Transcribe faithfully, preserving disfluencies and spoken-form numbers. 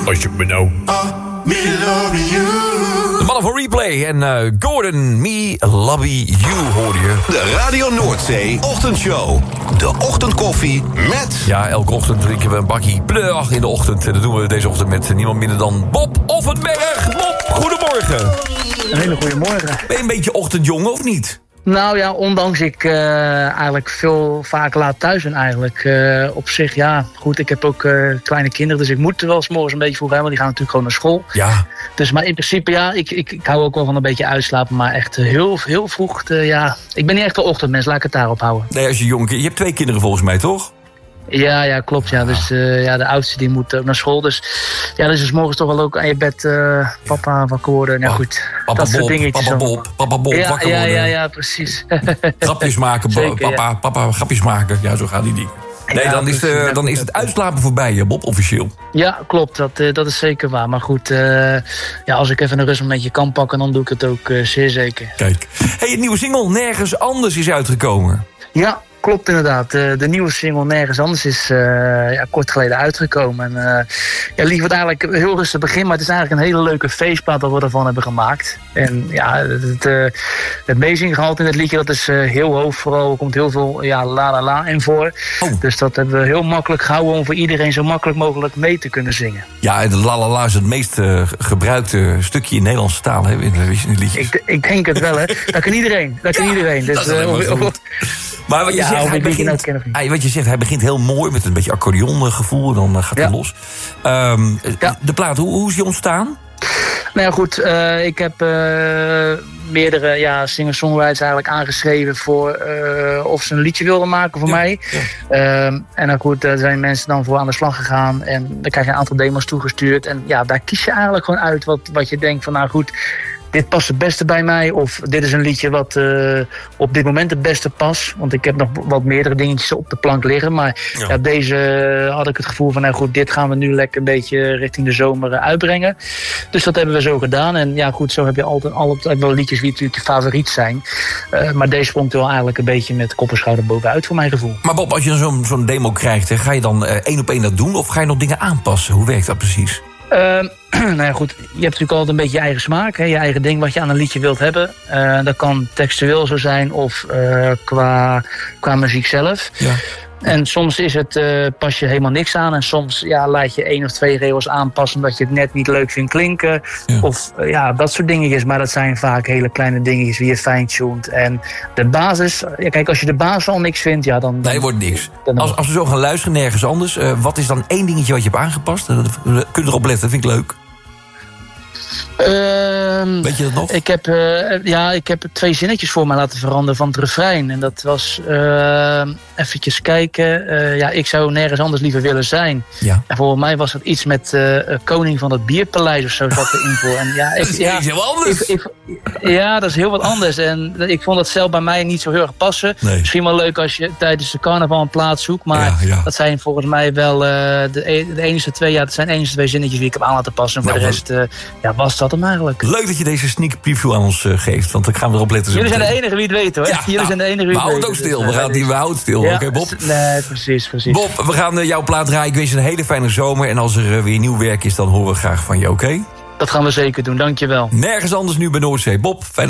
als je me nou... De mannen van Replay en uh, Gordon, Me Love You hoorde je. De Radio Noordzee Ochtendshow. De ochtendkoffie met... Ja, elke ochtend drinken we een bakkie pleur in de ochtend. En dat doen we deze ochtend met niemand minder dan Bob Offenberg. Bob, goedemorgen. Een hele goede morgen. Ben je een beetje ochtendjongen of niet? Nou ja, ondanks ik uh, eigenlijk veel vaak laat thuis ben eigenlijk. Uh, op zich, ja, goed, ik heb ook uh, kleine kinderen, dus ik moet wel 's morgens een beetje vroeg hebben, want die gaan natuurlijk gewoon naar school. Ja. Dus, maar in principe, ja, ik, ik, ik hou ook wel van een beetje uitslapen, maar echt heel, heel vroeg, uh, ja. Ik ben niet echt een ochtendmens, laat ik het daarop houden. Nee, als je jong... Je hebt twee kinderen volgens mij, toch? Ja, ja, klopt. Ja. Dus uh, ja, de oudste die moet ook naar school. Dus ja, dus is morgens toch wel ook aan je bed uh, papa wakker worden. Nou goed, papa dat soort Bob, dingetjes. Papa Bob, papa Bob, ja, wakker ja, worden. Ja, ja, precies. Grapjes maken, Zeker, papa, ja. papa, grapjes maken. Ja, zo gaan die dingen. Nee, Ja, dan, is precies. de, dan is het uitslapen voorbij, hè, Bob, officieel. Ja, klopt. Dat, uh, dat is zeker waar. Maar goed, uh, ja, als ik even een rustmomentje kan pakken, dan doe ik het ook uh, zeer zeker. Kijk. Hey, het nieuwe single Nergens Anders is uitgekomen. Ja, klopt inderdaad. De, de nieuwe single Nergens Anders is uh, ja, kort geleden uitgekomen. En, uh, ja, lief wordt eigenlijk een heel rustig begin, maar het is eigenlijk een hele leuke feestplaat dat we ervan hebben gemaakt. En ja, het, het, uh, het meezinggehalte in het liedje, dat is uh, heel hoog vooral. Er komt heel veel ja, la la la in voor. Oh. Dus dat hebben we heel makkelijk gehouden om voor iedereen zo makkelijk mogelijk mee te kunnen zingen. Ja, de la la la is het meest uh, gebruikte stukje in Nederlandse taal, hè, in de liedjes. Ik, ik denk het wel, hè. Dat kan iedereen. Dat kan Ja, iedereen. Dus, dat is alleen maar uh, goed. Maar wat je, Ja, zegt, of hij ik die nou begint, ken of niet. hij, wat je zegt, hij begint heel mooi met een beetje accordeongevoel. En dan uh, gaat hij Ja. los. Um, Ja. De plaat, hoe, hoe is die ontstaan? Nou ja, goed. Uh, ik heb uh, meerdere ja, singer-songwriters eigenlijk aangeschreven voor uh, of ze een liedje wilden maken voor Ja, mij. ja. Um, en dan goed, daar zijn mensen dan voor aan de slag gegaan. En dan krijg je een aantal demos toegestuurd. En ja, daar kies je eigenlijk gewoon uit wat, wat je denkt van, nou goed, dit past het beste bij mij. Of dit is een liedje wat uh, op dit moment het beste past. Want ik heb nog wat meerdere dingetjes op de plank liggen. Maar Ja. ja, deze had ik het gevoel van, nou goed, dit gaan we nu lekker een beetje richting de zomer uh, uitbrengen. Dus dat hebben we zo gedaan. En ja goed, zo heb je altijd, altijd wel liedjes die natuurlijk je favoriet zijn. Uh, maar deze sprong wel eigenlijk een beetje met kop en schouder bovenuit voor mijn gevoel. Maar Bob, als je zo'n zo'n demo krijgt, hè, ga je dan uh, één op één dat doen? Of ga je nog dingen aanpassen? Hoe werkt dat precies? Uh, nou ja, goed. Je hebt natuurlijk altijd een beetje je eigen smaak. Hè? Je eigen ding wat je aan een liedje wilt hebben. Uh, dat kan textueel zo zijn of uh, qua, qua muziek zelf. Ja. En soms is het, uh, pas je helemaal niks aan. En soms ja, laat je één of twee regels aanpassen omdat je het net niet leuk vindt klinken. Ja. Of uh, ja, dat soort dingetjes. Maar dat zijn vaak hele kleine dingetjes die je fine-tuned. En de basis, ja, kijk, als je de basis al niks vindt, ja, dan... dan Nee, wordt niks. dan- Als, als we zo gaan luisteren, nergens anders. Uh, wat is dan één dingetje wat je hebt aangepast? Uh, kun je erop letten, dat vind ik leuk. Um, Weet je dat nog? Ik heb, uh, ja, ik heb twee zinnetjes voor mij laten veranderen van het refrein. En dat was uh, eventjes kijken. Uh, ja, ik zou nergens anders liever willen zijn. Ja. En volgens mij was het iets met uh, koning van het bierpaleis of zo zat erin voor. En ja, ik, Dat is ja, iets heel anders. ik, ik, ja, dat is heel wat anders. En ik vond dat zelf bij mij niet zo heel erg passen. Nee. Misschien wel leuk als je tijdens de carnaval een plaats zoekt. Maar Ja, ja. dat zijn volgens mij wel uh, de, e- de enige twee, ja, dat zijn de enige twee zinnetjes die ik heb aan laten passen. En voor Nou, de rest uh, ja, was dat hem eigenlijk. Leuk dat je deze sneak preview aan ons uh, geeft, want dan gaan we erop letten. zo Jullie zijn de meteen. enige wie het weten, hoor. Ja, Jullie nou, zijn de enige wie we het houden weten. het ook stil. Dus, We, uh, gaan die, we houden het stil. ja, Oké, Bob? Nee, precies, precies. Bob, we gaan uh, jouw plaat draaien. Ik wens je een hele fijne zomer. En als er uh, weer nieuw werk is, dan horen we graag van je, oké? Okay? Dat gaan we zeker doen, dankjewel. Nergens anders nu bij Noordzee. Bob, fijne